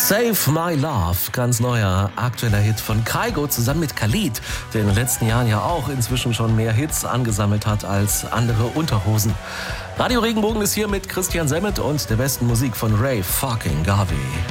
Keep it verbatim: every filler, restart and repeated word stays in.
Save My Love, ganz neuer, aktueller Hit von Kygo zusammen mit Khalid, der in den letzten Jahren ja auch inzwischen schon mehr Hits angesammelt hat als andere Unterhosen. Radio Regenbogen ist hier mit Christian Semmet und der besten Musik von Ray fucking Garvey.